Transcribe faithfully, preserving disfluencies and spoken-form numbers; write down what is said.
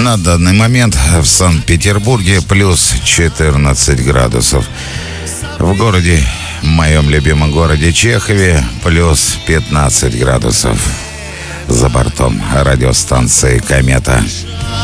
На данный момент в Санкт-Петербурге плюс четырнадцать градусов. В городе, моем любимом городе Чехове, плюс пятнадцать градусов. За бортом радиостанции «Комета».